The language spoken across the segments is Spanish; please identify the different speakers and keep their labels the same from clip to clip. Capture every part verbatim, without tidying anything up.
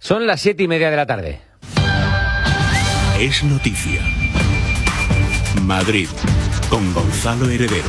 Speaker 1: Son las siete y media de la tarde.
Speaker 2: Es noticia. Madrid, con Gonzalo Heredero.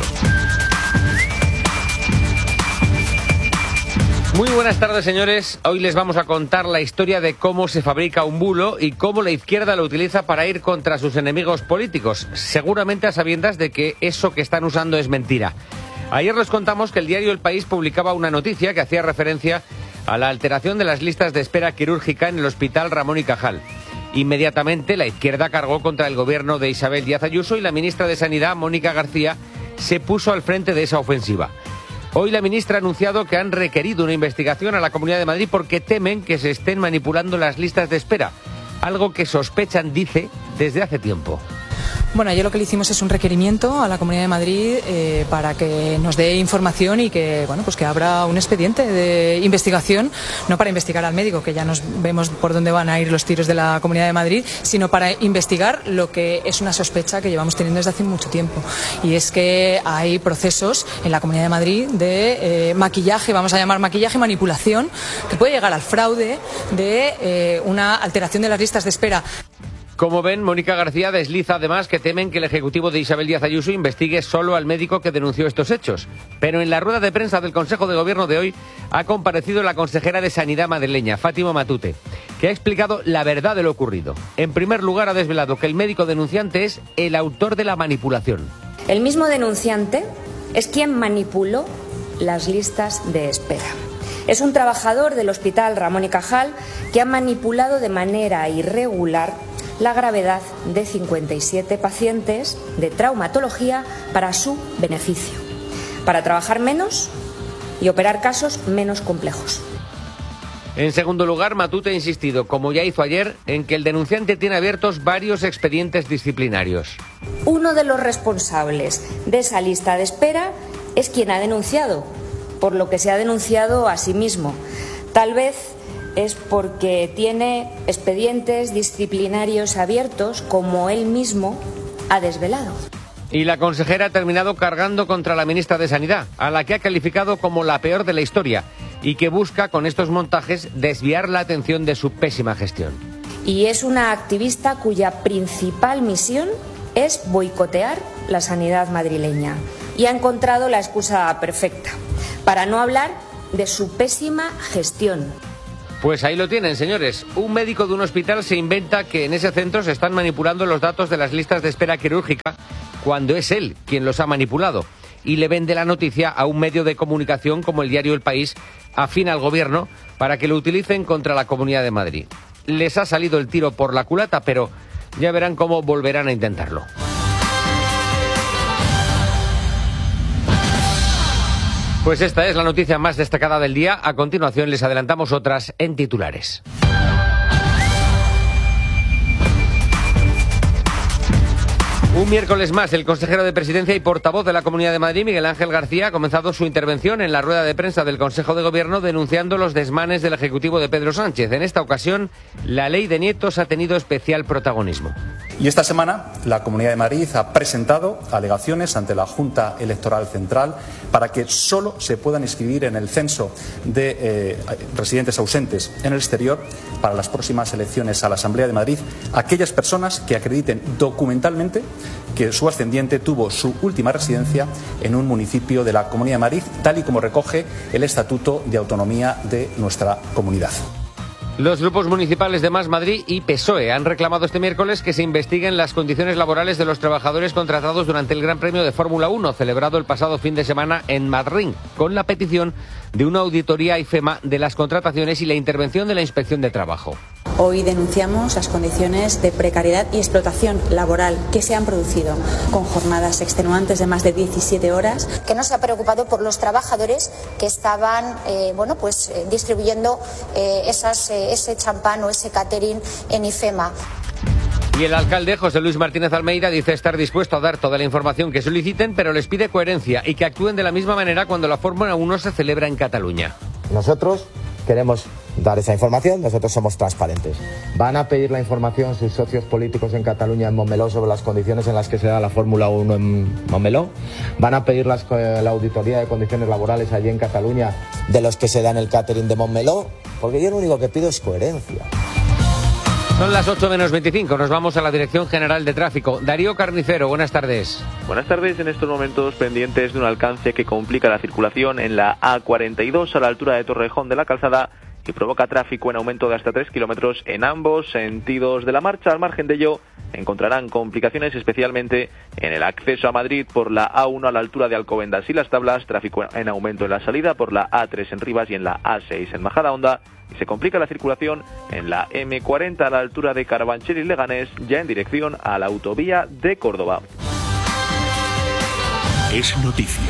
Speaker 1: Muy buenas tardes, señores. Hoy les vamos a contar la historia de cómo se fabrica un bulo y cómo la izquierda lo utiliza para ir contra sus enemigos políticos, seguramente a sabiendas de que eso que están usando es mentira. Ayer les contamos que el diario El País publicaba una noticia que hacía referencia a la alteración de las listas de espera quirúrgica en el Hospital Ramón y Cajal. Inmediatamente la izquierda cargó contra el gobierno de Isabel Díaz Ayuso y la ministra de Sanidad, Mónica García, se puso al frente de esa ofensiva. Hoy la ministra ha anunciado que han requerido una investigación a la Comunidad de Madrid porque temen que se estén manipulando las listas de espera, algo que sospechan, dice, desde hace tiempo.
Speaker 3: Bueno, ayer lo que le hicimos es un requerimiento a la Comunidad de Madrid eh, para que nos dé información y que, bueno, pues que abra un expediente de investigación, no para investigar al médico, que ya nos vemos por dónde van a ir los tiros de la Comunidad de Madrid, sino para investigar lo que es una sospecha que llevamos teniendo desde hace mucho tiempo. Y es que hay procesos en la Comunidad de Madrid de eh, maquillaje, vamos a llamar maquillaje, manipulación, que puede llegar al fraude de eh, una alteración de las listas de espera.
Speaker 1: Como ven, Mónica García desliza además que temen que el Ejecutivo de Isabel Díaz Ayuso investigue solo al médico que denunció estos hechos. Pero en la rueda de prensa del Consejo de Gobierno de hoy ha comparecido la consejera de Sanidad madrileña, Fátima Matute, que ha explicado la verdad de lo ocurrido. En primer lugar, ha desvelado que el médico denunciante es el autor de la manipulación.
Speaker 4: El mismo denunciante es quien manipuló las listas de espera. Es un trabajador del Hospital Ramón y Cajal que ha manipulado de manera irregular la gravedad de cincuenta y siete pacientes de traumatología para su beneficio, para trabajar menos y operar casos menos complejos.
Speaker 1: En segundo lugar, Matute ha insistido, como ya hizo ayer, en que el denunciante tiene abiertos varios expedientes disciplinarios.
Speaker 4: Uno de los responsables de esa lista de espera es quien ha denunciado, por lo que se ha denunciado a sí mismo. Tal vez es porque tiene expedientes disciplinarios abiertos, como él mismo ha desvelado.
Speaker 1: Y la consejera ha terminado cargando contra la ministra de Sanidad, a la que ha calificado como la peor de la historia y que busca con estos montajes desviar la atención de su pésima gestión.
Speaker 4: Y es una activista cuya principal misión es boicotear la sanidad madrileña. Y ha encontrado la excusa perfecta para no hablar de su pésima gestión.
Speaker 1: Pues ahí lo tienen, señores. Un médico de un hospital se inventa que en ese centro se están manipulando los datos de las listas de espera quirúrgica cuando es él quien los ha manipulado. Y le vende la noticia a un medio de comunicación como el diario El País, afín al gobierno, para que lo utilicen contra la Comunidad de Madrid. Les ha salido el tiro por la culata, pero ya verán cómo volverán a intentarlo. Pues esta es la noticia más destacada del día. A continuación les adelantamos otras en titulares. Un miércoles más, el consejero de Presidencia y portavoz de la Comunidad de Madrid, Miguel Ángel García, ha comenzado su intervención en la rueda de prensa del Consejo de Gobierno denunciando los desmanes del Ejecutivo de Pedro Sánchez. En esta ocasión, la ley de nietos ha tenido especial protagonismo.
Speaker 5: Y esta semana, la Comunidad de Madrid ha presentado alegaciones ante la Junta Electoral Central para que solo se puedan inscribir en el censo de eh, residentes ausentes en el exterior para las próximas elecciones a la Asamblea de Madrid aquellas personas que acrediten documentalmente que su ascendiente tuvo su última residencia en un municipio de la Comunidad de Madrid, tal y como recoge el Estatuto de Autonomía de nuestra comunidad.
Speaker 1: Los grupos municipales de Más Madrid y P S O E han reclamado este miércoles que se investiguen las condiciones laborales de los trabajadores contratados durante el Gran Premio de Fórmula uno, celebrado el pasado fin de semana en Madrid, con la petición de una auditoría a IFEMA de las contrataciones y la intervención de la Inspección de Trabajo.
Speaker 6: Hoy denunciamos las condiciones de precariedad y explotación laboral que se han producido con jornadas extenuantes de más de diecisiete horas.
Speaker 7: Que no se ha preocupado por los trabajadores que estaban eh, bueno, pues, eh, distribuyendo eh, esas, eh, ese champán o ese catering en IFEMA.
Speaker 1: Y el alcalde, José Luis Martínez Almeida, dice estar dispuesto a dar toda la información que soliciten, pero les pide coherencia y que actúen de la misma manera cuando la Fórmula uno se celebra en Cataluña.
Speaker 8: Nosotros queremos dar esa información, nosotros somos transparentes. Van a pedir la información sus socios políticos en Cataluña, en Montmeló, sobre las condiciones en las que se da la Fórmula uno en Montmeló. Van a pedir las, la auditoría de condiciones laborales allí en Cataluña de los que se dan el catering de Montmeló. Porque yo lo único que pido es coherencia.
Speaker 1: Son las ocho menos veinticinco, nos vamos a la Dirección General de Tráfico. Darío Carnicero, buenas tardes.
Speaker 9: Buenas tardes, en estos momentos pendientes de un alcance que complica la circulación en la A cuarenta y dos a la altura de Torrejón de la Calzada y provoca tráfico en aumento de hasta tres kilómetros en ambos sentidos de la marcha. Al margen de ello, encontrarán complicaciones especialmente en el acceso a Madrid por la A uno a la altura de Alcobendas y Las Tablas, tráfico en aumento en la salida por la A tres en Rivas y en la A seis en Majadahonda, y se complica la circulación en la eme cuarenta a la altura de Carabanchel y Leganés, ya en dirección a la autovía de Córdoba.
Speaker 2: Es noticia.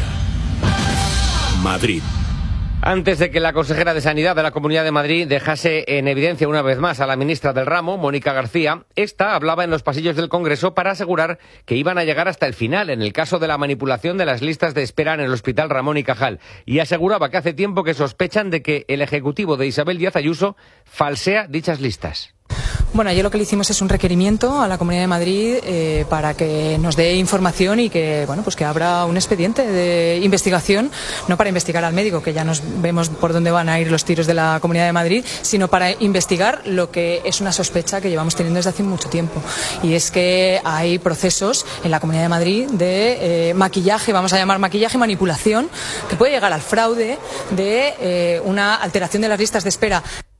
Speaker 2: Madrid.
Speaker 1: Antes de que la consejera de Sanidad de la Comunidad de Madrid dejase en evidencia una vez más a la ministra del ramo, Mónica García, esta hablaba en los pasillos del Congreso para asegurar que iban a llegar hasta el final en el caso de la manipulación de las listas de espera en el Hospital Ramón y Cajal, y aseguraba que hace tiempo que sospechan de que el Ejecutivo de Isabel Díaz Ayuso falsea dichas listas.
Speaker 3: Bueno, ayer lo que le hicimos es un requerimiento a la Comunidad de Madrid eh, para que nos dé información y que, bueno, pues que abra un expediente de investigación, no para investigar al médico, que ya nos vemos por dónde van a ir los tiros de la Comunidad de Madrid, sino para investigar lo que es una sospecha que llevamos teniendo desde hace mucho tiempo. Y es que hay procesos en la Comunidad de Madrid de eh, maquillaje, vamos a llamar maquillaje, manipulación, que puede llegar al fraude de eh, una alteración de las listas de espera.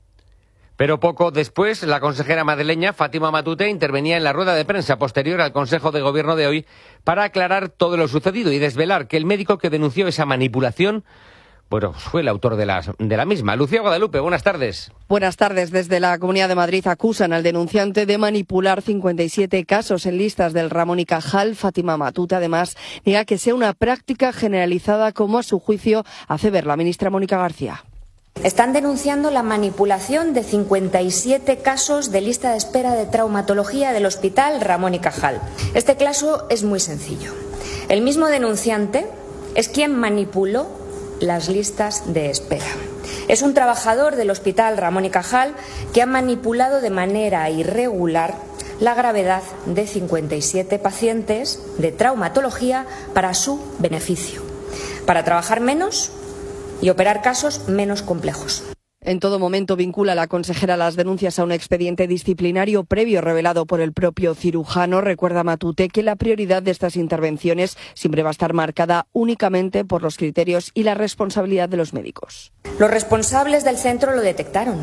Speaker 1: Pero poco después, la consejera madrileña Fátima Matute intervenía en la rueda de prensa posterior al Consejo de Gobierno de hoy para aclarar todo lo sucedido y desvelar que el médico que denunció esa manipulación, bueno, fue el autor de la, de la misma. Lucía Guadalupe, buenas tardes.
Speaker 10: Buenas tardes. Desde la Comunidad de Madrid acusan al denunciante de manipular cincuenta y siete casos en listas del Ramón y Cajal. Fátima Matute, además, niega que sea una práctica generalizada, como a su juicio hace ver la ministra Mónica García.
Speaker 4: Están denunciando la manipulación de cincuenta y siete casos de lista de espera de traumatología del Hospital Ramón y Cajal. Este caso es muy sencillo. El mismo denunciante es quien manipuló las listas de espera. Es un trabajador del Hospital Ramón y Cajal que ha manipulado de manera irregular la gravedad de cincuenta y siete pacientes de traumatología para su beneficio, para trabajar menos y operar casos menos complejos.
Speaker 10: En todo momento vincula la consejera las denuncias a un expediente disciplinario previo revelado por el propio cirujano. Recuerda Matute que la prioridad de estas intervenciones siempre va a estar marcada únicamente por los criterios y la responsabilidad de los médicos.
Speaker 4: Los responsables del centro lo detectaron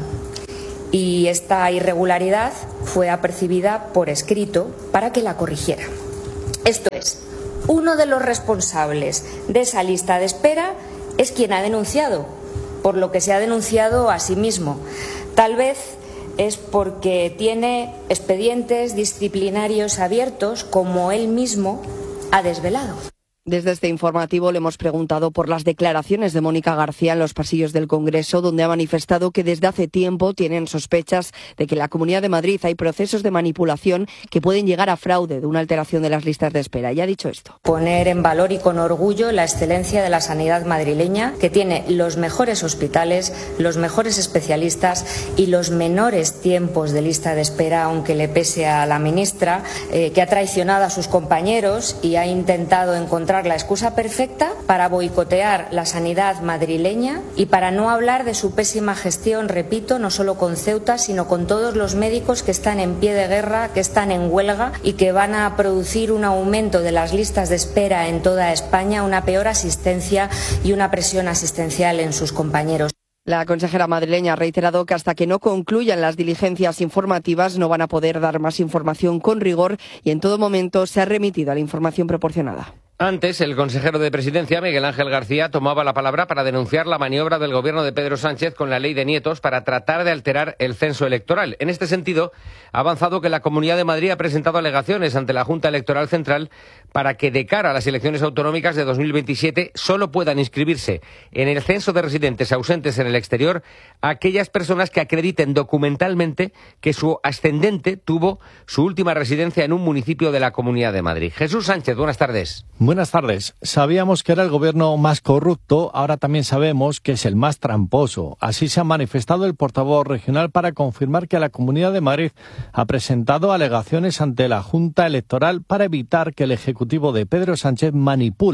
Speaker 4: y esta irregularidad fue apercibida por escrito para que la corrigiera. Esto es, uno de los responsables de esa lista de espera es quien ha denunciado, por lo que se ha denunciado a sí mismo. Tal vez es porque tiene expedientes disciplinarios abiertos, como él mismo ha desvelado.
Speaker 10: Desde este informativo le hemos preguntado por las declaraciones de Mónica García en los pasillos del Congreso, donde ha manifestado que desde hace tiempo tienen sospechas de que en la Comunidad de Madrid hay procesos de manipulación que pueden llegar a fraude de una alteración de las listas de espera. Y ha dicho esto.
Speaker 4: Poner en valor y con orgullo la excelencia de la sanidad madrileña, que tiene los mejores hospitales, los mejores especialistas y los menores tiempos de lista de espera, aunque le pese a la ministra, eh, que ha traicionado a sus compañeros y ha intentado encontrar la excusa perfecta para boicotear la sanidad madrileña y para no hablar de su pésima gestión, repito, no solo con Ceuta, sino con todos los médicos que están en pie de guerra, que están en huelga y que van a producir un aumento de las listas de espera en toda España, una peor asistencia y una presión asistencial en sus compañeros.
Speaker 10: La consejera madrileña ha reiterado que hasta que no concluyan las diligencias informativas no van a poder dar más información con rigor y en todo momento se ha remitido a la información proporcionada.
Speaker 1: Antes, el consejero de Presidencia, Miguel Ángel García, tomaba la palabra para denunciar la maniobra del gobierno de Pedro Sánchez con la ley de nietos para tratar de alterar el censo electoral. En este sentido, ha avanzado que la Comunidad de Madrid ha presentado alegaciones ante la Junta Electoral Central para que de cara a las elecciones autonómicas de dos mil veintisiete solo puedan inscribirse en el censo de residentes ausentes en el exterior aquellas personas que acrediten documentalmente que su ascendente tuvo su última residencia en un municipio de la Comunidad de Madrid. Jesús Sánchez, buenas tardes.
Speaker 11: Buenas tardes. Sabíamos que era el gobierno más corrupto, ahora también sabemos que es el más tramposo. Así se ha manifestado el portavoz regional para confirmar que la Comunidad de Madrid ha presentado alegaciones ante la Junta Electoral para evitar que el Ejecutivo de Pedro Sánchez manipule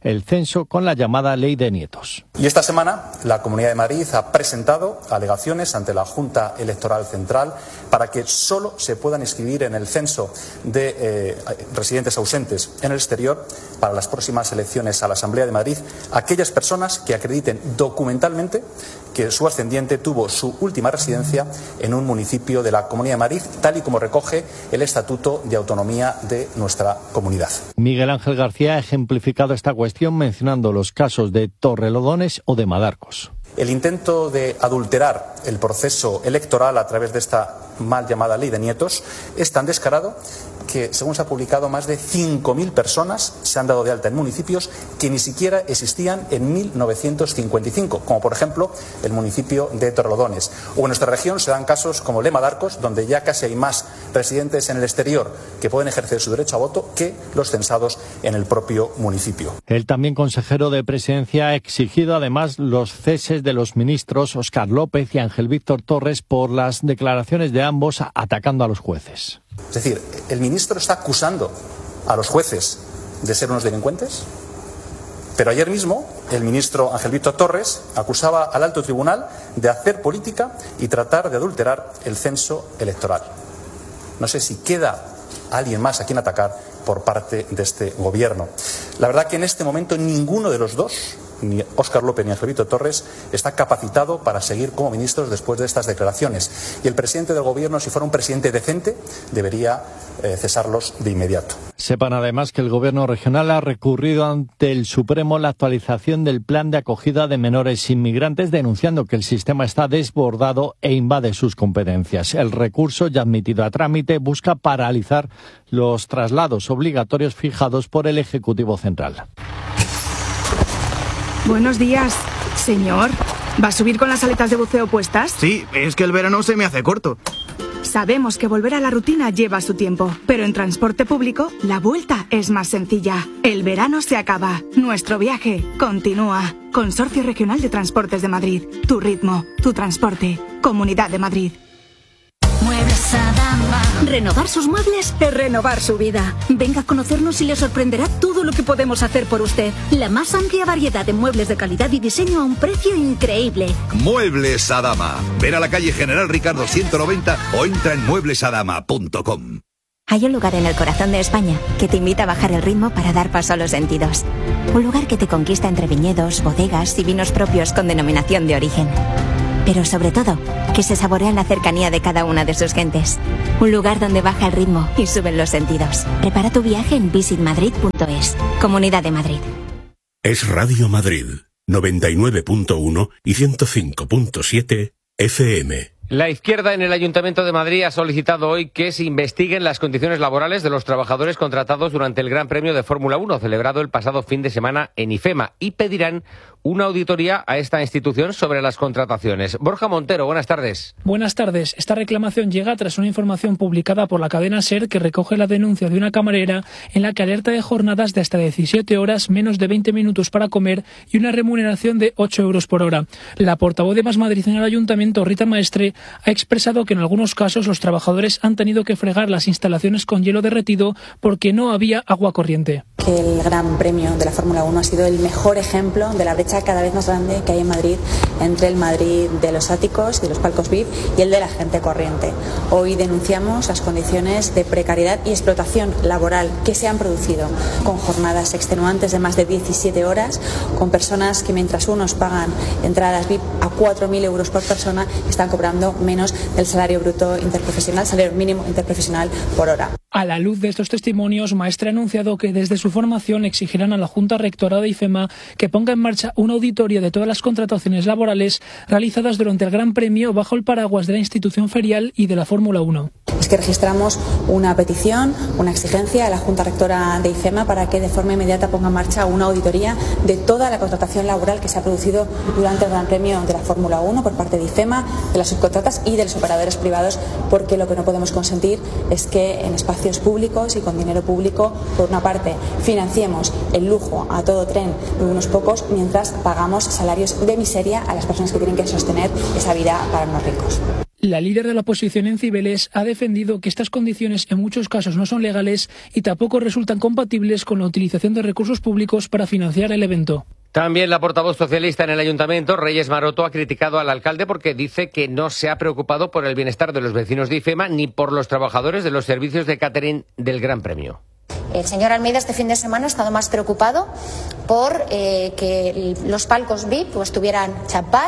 Speaker 11: el censo con la llamada Ley de Nietos.
Speaker 5: Y esta semana la Comunidad de Madrid ha presentado alegaciones ante la Junta Electoral Central para que solo se puedan inscribir en el censo de eh, residentes ausentes en el exterior para las próximas elecciones a la Asamblea de Madrid aquellas personas que acrediten documentalmente que su ascendiente tuvo su última residencia en un municipio de la Comunidad de Madrid, tal y como recoge el Estatuto de Autonomía de nuestra comunidad.
Speaker 11: Miguel Ángel García ha ejemplificado esta cuestión mencionando los casos de Torrelodones o de Madarcos.
Speaker 5: El intento de adulterar el proceso electoral a través de esta mal llamada Ley de Nietos es tan descarado que, según se ha publicado, más de cinco mil personas se han dado de alta en municipios que ni siquiera existían en mil novecientos cincuenta y cinco, como por ejemplo el municipio de Torrelodones. O en nuestra región se dan casos como el de Madarcos, donde ya casi hay más residentes en el exterior que pueden ejercer su derecho a voto que los censados en el propio municipio.
Speaker 11: El también consejero de Presidencia ha exigido además los ceses de los ministros Óscar López y Ángel Víctor Torres por las declaraciones de ambos atacando a los jueces.
Speaker 5: Es decir, ¿el ministro está acusando a los jueces de ser unos delincuentes? Pero ayer mismo el ministro Ángel Víctor Torres acusaba al alto tribunal de hacer política y tratar de adulterar el censo electoral. No sé si queda alguien más a quien atacar por parte de este gobierno. La verdad que en este momento ninguno de los dos, ni Óscar López ni Ángel Víctor Torres, está capacitado para seguir como ministros después de estas declaraciones. Y el presidente del gobierno, si fuera un presidente decente, debería eh, cesarlos de inmediato.
Speaker 11: Sepan además que el gobierno regional ha recurrido ante el Supremo la actualización del plan de acogida de menores inmigrantes, denunciando que el sistema está desbordado e invade sus competencias. El recurso, ya admitido a trámite, busca paralizar los traslados obligatorios fijados por el Ejecutivo Central.
Speaker 12: Buenos días, señor. ¿Va a subir con las aletas de buceo puestas?
Speaker 13: Sí, es que el verano se me hace corto.
Speaker 12: Sabemos que volver a la rutina lleva su tiempo, pero en transporte público la vuelta es más sencilla. El verano se acaba, nuestro viaje continúa. Consorcio Regional de Transportes de Madrid. Tu ritmo, tu transporte. Comunidad de Madrid.
Speaker 14: Muebles Adama. Renovar sus muebles es renovar su vida. Venga a conocernos y le sorprenderá todo lo que podemos hacer por usted. La más amplia variedad de muebles de calidad y diseño a un precio increíble.
Speaker 15: Muebles Adama. Ven a la calle General Ricardo ciento noventa o entra en muebles adama punto com.
Speaker 16: Hay un lugar en el corazón de España que te invita a bajar el ritmo para dar paso a los sentidos. Un lugar que te conquista entre viñedos, bodegas y vinos propios con denominación de origen. Pero sobre todo, que se saborea en la cercanía de cada una de sus gentes. Un lugar donde baja el ritmo y suben los sentidos. Prepara tu viaje en visit madrid punto es. Comunidad de Madrid.
Speaker 2: Es Radio Madrid, noventa y nueve punto uno y ciento cinco punto siete F M.
Speaker 1: La izquierda en el Ayuntamiento de Madrid ha solicitado hoy que se investiguen las condiciones laborales de los trabajadores contratados durante el Gran Premio de Fórmula uno, celebrado el pasado fin de semana en IFEMA, y pedirán una auditoría a esta institución sobre las contrataciones. Borja Montero, buenas tardes.
Speaker 17: Buenas tardes. Esta reclamación llega tras una información publicada por la cadena SER que recoge la denuncia de una camarera en la que alerta de jornadas de hasta diecisiete horas, menos de veinte minutos para comer y una remuneración de ocho euros por hora. La portavoz de Más Madrid en el Ayuntamiento, Rita Maestre, ha expresado que en algunos casos los trabajadores han tenido que fregar las instalaciones con hielo derretido porque no había agua corriente.
Speaker 6: Que el Gran Premio de la Fórmula uno ha sido el mejor ejemplo de la brecha cada vez más grande que hay en Madrid entre el Madrid de los áticos, de los palcos V I P y el de la gente corriente. Hoy denunciamos las condiciones de precariedad y explotación laboral que se han producido con jornadas extenuantes de más de diecisiete horas, con personas que mientras unos pagan entradas V I P a cuatro mil euros por persona, están cobrando menos del salario bruto interprofesional, salario mínimo interprofesional por hora.
Speaker 17: A la luz de estos testimonios, Maestre ha anunciado que desde su formación exigirán a la Junta Rectora de IFEMA que ponga en marcha una auditoría de todas las contrataciones laborales realizadas durante el Gran Premio bajo el paraguas de la institución ferial y de la Fórmula uno.
Speaker 6: Es que registramos una petición, una exigencia a la Junta Rectora de IFEMA para que de forma inmediata ponga en marcha una auditoría de toda la contratación laboral que se ha producido durante el Gran Premio de la Fórmula uno por parte de IFEMA, de las subcontratas y de los operadores privados, porque lo que no podemos consentir es que en espacios públicos y con dinero público, por una parte, financiemos el lujo a todo tren de unos pocos mientras pagamos salarios de miseria a las personas que tienen que sostener esa vida para unos ricos.
Speaker 17: La líder de la oposición en Cibeles ha defendido que estas condiciones en muchos casos no son legales y tampoco resultan compatibles con la utilización de recursos públicos para financiar el evento.
Speaker 1: También la portavoz socialista en el ayuntamiento, Reyes Maroto, ha criticado al alcalde porque dice que no se ha preocupado por el bienestar de los vecinos de IFEMA ni por los trabajadores de los servicios de catering del Gran Premio.
Speaker 7: El señor Almeida este fin de semana ha estado más preocupado por eh, que los palcos V I P pues, tuvieran champán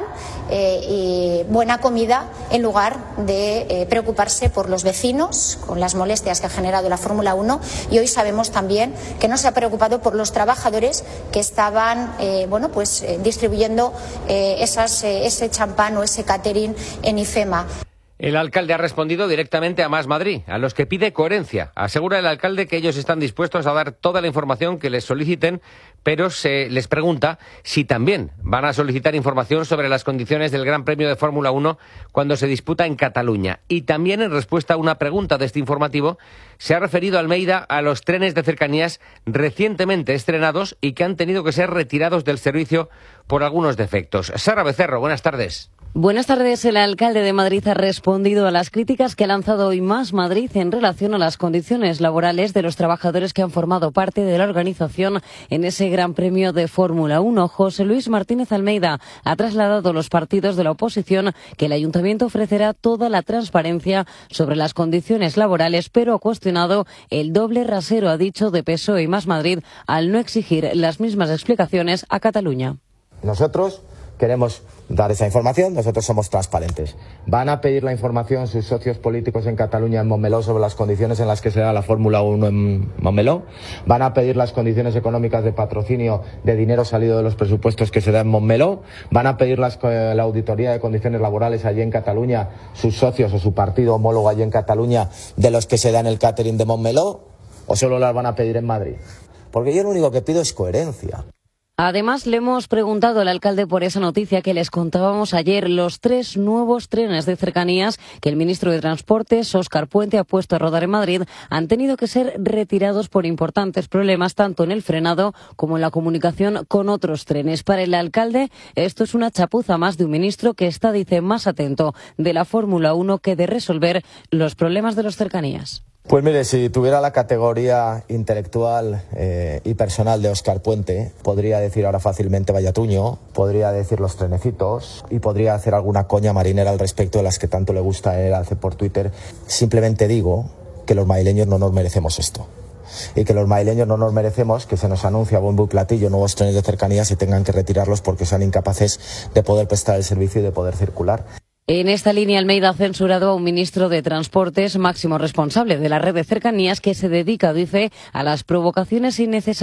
Speaker 7: eh, y buena comida en lugar de eh, preocuparse por los vecinos con las molestias que ha generado la Fórmula uno, y hoy sabemos también que no se ha preocupado por los trabajadores que estaban eh, bueno, pues, eh, distribuyendo eh, esas, eh, ese champán o ese catering en IFEMA.
Speaker 1: El alcalde ha respondido directamente a Más Madrid, a los que pide coherencia. Asegura el alcalde que ellos están dispuestos a dar toda la información que les soliciten, pero se les pregunta si también van a solicitar información sobre las condiciones del Gran Premio de Fórmula uno cuando se disputa en Cataluña. Y también, en respuesta a una pregunta de este informativo, se ha referido Almeida a los trenes de cercanías recientemente estrenados y que han tenido que ser retirados del servicio por algunos defectos. Sara Becerro, buenas tardes.
Speaker 18: Buenas tardes. El alcalde de Madrid ha respondido a las críticas que ha lanzado hoy Más Madrid en relación a las condiciones laborales de los trabajadores que han formado parte de la organización en ese Gran Premio de Fórmula uno. José Luis Martínez Almeida ha trasladado a los partidos de la oposición que el ayuntamiento ofrecerá toda la transparencia sobre las condiciones laborales, pero ha cuestionado el doble rasero, ha dicho, de P S O E y Más Madrid al no exigir las mismas explicaciones a Cataluña.
Speaker 8: Nosotros queremos dar esa información, nosotros somos transparentes. Van a pedir la información sus socios políticos en Cataluña, en Montmeló, sobre las condiciones en las que se da la Fórmula uno en Montmeló. Van a pedir las condiciones económicas de patrocinio de dinero salido de los presupuestos que se da en Montmeló. Van a pedir las, la auditoría de condiciones laborales allí en Cataluña, sus socios o su partido homólogo allí en Cataluña, de los que se da en el catering de Montmeló. ¿O solo las van a pedir en Madrid? Porque yo lo único que pido es coherencia.
Speaker 18: Además, le hemos preguntado al alcalde por esa noticia que les contábamos ayer, los tres nuevos trenes de cercanías que el ministro de Transportes, Óscar Puente, ha puesto a rodar en Madrid, han tenido que ser retirados por importantes problemas tanto en el frenado como en la comunicación con otros trenes. Para el alcalde, esto es una chapuza más de un ministro que está, dice, más atento de la Fórmula uno que de resolver los problemas de las cercanías.
Speaker 8: Pues mire, si tuviera la categoría intelectual eh, y personal de Óscar Puente, podría decir ahora fácilmente Vallatuño, podría decir los trenecitos y podría hacer alguna coña marinera al respecto de las que tanto le gusta a él hacer por Twitter. Simplemente digo que los madrileños no nos merecemos esto. Y que los madrileños no nos merecemos que se nos anuncie a bombo y platillo nuevos trenes de cercanías y tengan que retirarlos porque sean incapaces de poder prestar el servicio y de poder circular.
Speaker 18: En esta línea, Almeida ha censurado a un ministro de Transportes, máximo responsable de la red de cercanías, que se dedica, dice, a las provocaciones innecesarias.